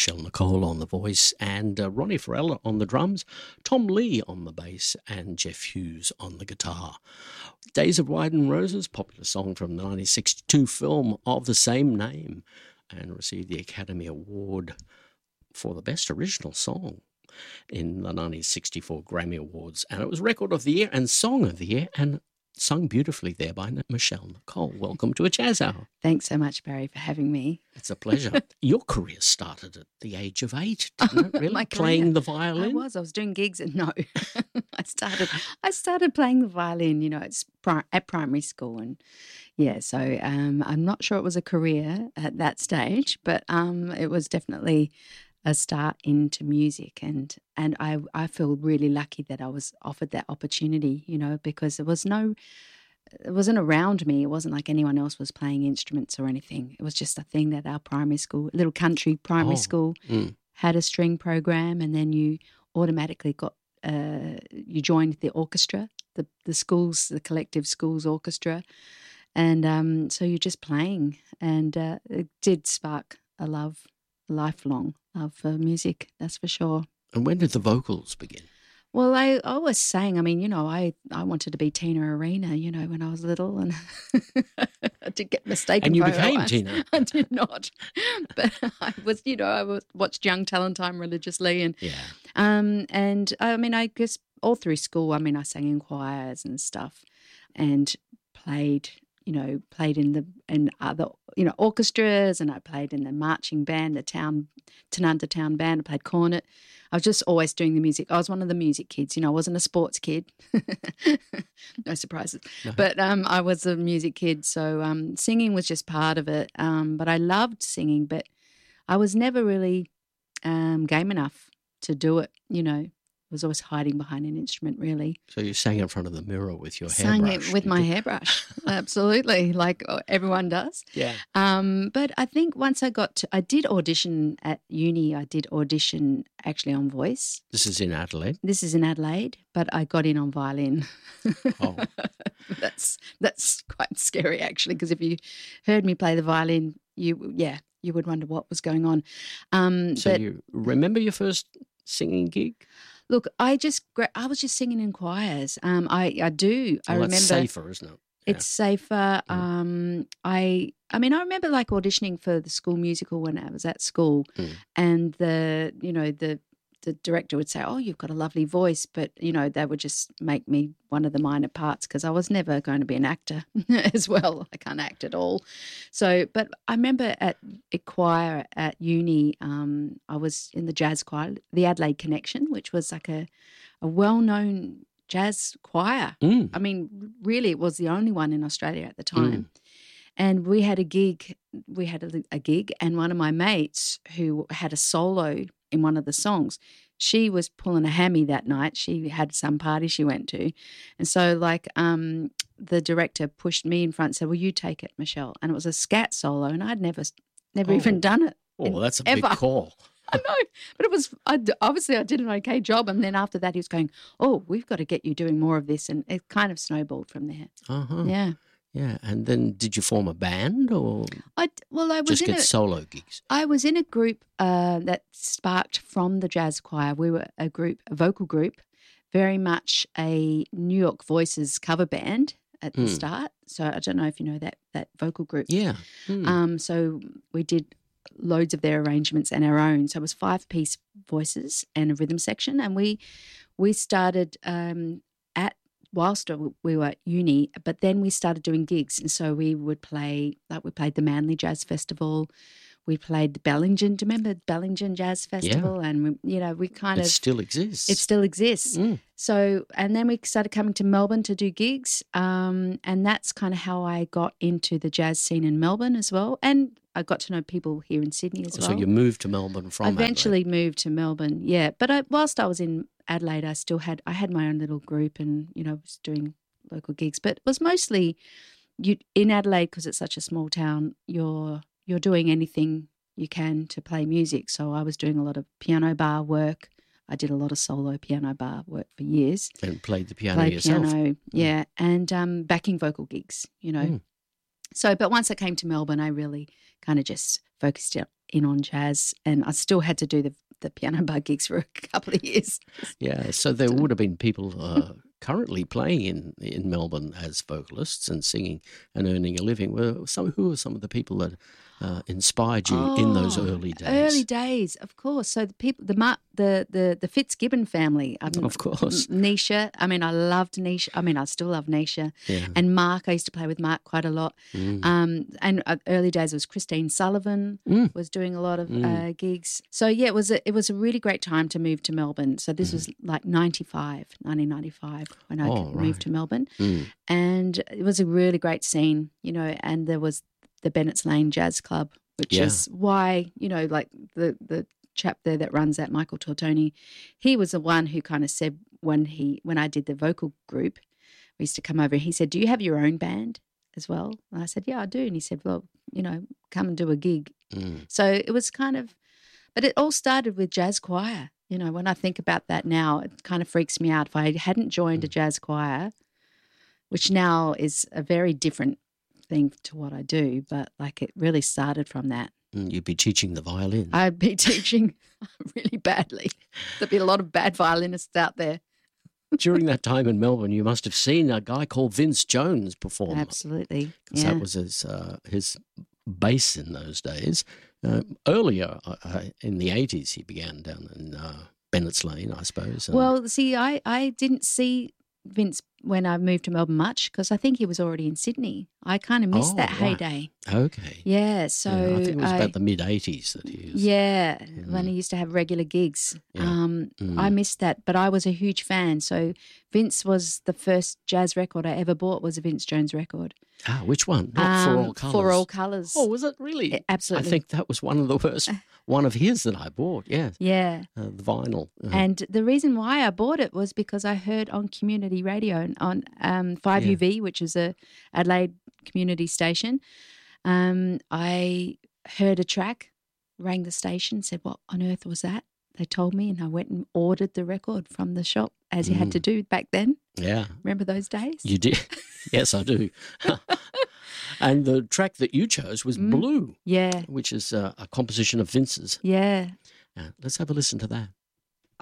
Michelle Nicole on the voice, and Ronnie Farrell on the drums, Tom Lee on the bass, and Jeff Hughes on the guitar. Days of Wine and Roses, popular song from the 1962 film of the same name, and received the Academy Award for the Best Original Song in the 1964 Grammy Awards. And it was Record of the Year and Song of the Year, and sung beautifully there by Michelle Nicole. Welcome to A Jazz Hour. Thanks so much, Barry, for having me. It's a pleasure. Your career started at the age of 8, didn't it? Really? Playing the violin? I was doing gigs and no. I started playing the violin, it's at primary school, and so I'm not sure it was a career at that stage, but it was definitely a start into music, and I feel really lucky that I was offered that opportunity, because it wasn't around me. It wasn't like anyone else was playing instruments or anything. It was just a thing that our primary school, little country primary school, had a string program, and then you automatically got you joined the orchestra, the collective schools orchestra, and so you're just playing, and it did spark a lifelong love for music, that's for sure. And when did the vocals begin? Well, I always sang. I mean, I wanted to be Tina Arena, when I was little, and I did get mistaken. And you became Tina. I did not, but I was, I watched Young Talent Time religiously, and and I mean, I guess all through school, I mean, I sang in choirs and stuff, and played in other, orchestras, and I played in the marching band, the Tanunda Town Band. I played cornet. I was just always doing the music. I was one of the music kids, I wasn't a sports kid. No surprises. No. But I was a music kid, so singing was just part of it. But I loved singing, but I was never really game enough to do it, I was always hiding behind an instrument, really. So you sang in front of the mirror with your hairbrush? Sang it with my hairbrush, absolutely, like everyone does. Yeah. But I think once I did audition at uni. I did audition actually on voice. This is in Adelaide? This is in Adelaide, but I got in on violin. Oh. That's quite scary, actually, because if you heard me play the violin, you would wonder what was going on. So you remember your first singing gig? Look, I was just singing in choirs. I do. I remember. It's safer, isn't it? Yeah. It's safer. I remember like auditioning for the school musical when I was at school, and the director would say, "Oh, you've got a lovely voice," but they would just make me one of the minor parts because I was never going to be an actor as well. I can't act at all. So, but I remember at a choir at uni, I was in the jazz choir, the Adelaide Connection, which was like a well-known jazz choir. I mean, really, it was the only one in Australia at the time. And we had a gig. We had a gig, and one of my mates who had a solo in one of the songs, she was pulling a hammy that night. She had some party she went to. And so the director pushed me in front and said, "Well, you take it, Michelle." And it was a scat solo, and I'd never even done it. Oh, that's a big call. I know, but it was obviously I did an okay job. And then after that he was going, "Oh, we've got to get you doing more of this." And it kind of snowballed from there. Uh-huh. Yeah. Yeah, and then did you form a band or I was just get solo gigs? I was in a group that sparked from the jazz choir. We were a vocal group, very much a New York Voices cover band at the start. So I don't know if you know that vocal group. Yeah. So we did loads of their arrangements and our own. So it was 5-piece voices and a rhythm section, and we started whilst we were at uni, but then we started doing gigs, and so we would play, like we played the Manly Jazz Festival, we played the Bellingen. Do you remember Bellingen Jazz Festival? Yeah. And we kind of still exists. It still exists. So, and then we started coming to Melbourne to do gigs, and that's kind of how I got into the jazz scene in Melbourne as well, and I got to know people here in Sydney as well. So you moved to Melbourne from Adelaide? Eventually moved to Melbourne, yeah. But whilst I was in Adelaide, I had my own little group, and was doing local gigs. But it was mostly in Adelaide, because it's such a small town. You're doing anything you can to play music. So I was doing a lot of piano bar work. I did a lot of solo piano bar work for years. And played the piano yourself? Piano, yeah, and backing vocal gigs. So, but once I came to Melbourne, I really kind of just focused in on jazz, and I still had to do the piano bar gigs for a couple of years. Yeah, so there would have been people currently playing in Melbourne as vocalists and singing and earning a living. Who are some of the people that inspired you in those early days? Early days, of course. So the Fitzgibbon family. Of course. Nisha. I mean, I loved Nisha. I mean, I still love Nisha. Yeah. And Mark, I used to play with Mark quite a lot. And early days, it was Christine Sullivan was doing a lot of gigs. So, yeah, it was a really great time to move to Melbourne. So this was like 1995 when I moved to Melbourne. And it was a really great scene, you know, and there was the Bennett's Lane Jazz Club, which is why, you know, like the chap there that runs that, Michael Tortoni, he was the one who kind of said when I did the vocal group, we used to come over, he said, "Do you have your own band as well?" And I said, "Yeah, I do." And he said, "Well, you know, come and do a gig." So it was kind of, but it all started with jazz choir. You know, when I think about that now, it kind of freaks me out. If I hadn't joined a jazz choir, which now is a very different thing to what I do, but like it really started from that. You'd be teaching the violin. I'd be teaching really badly. There'd be a lot of bad violinists out there. During that time in Melbourne, you must have seen a guy called Vince Jones perform. Absolutely. Because that was his base in those days. Earlier, in the 80s, he began down in Bennett's Lane, I suppose. Well, see, I didn't see Vince when I moved to Melbourne much because I think he was already in Sydney. I kind of missed that heyday. Okay. Yeah, so I think it was about the mid-80s that he was. Yeah, when he used to have regular gigs. Yeah. I missed that, but I was a huge fan. So Vince was the first jazz record I ever bought was a Vince Jones record. Ah, which one? Not For All Colours. For All Colours. Oh, was it really? Absolutely. I think that was one of the first one of his that I bought, yes. Yeah. The vinyl. And the reason why I bought it was because I heard on community radio on 5UV, which is a Adelaide community station. I heard a track, rang the station, said, "What on earth was that?" They told me, and I went and ordered the record from the shop, as you had to do back then. Yeah. Remember those days? You did? Yes, I do. And the track that you chose was Blue. Yeah. Which is a composition of Vince's. Yeah. Let's have a listen to that.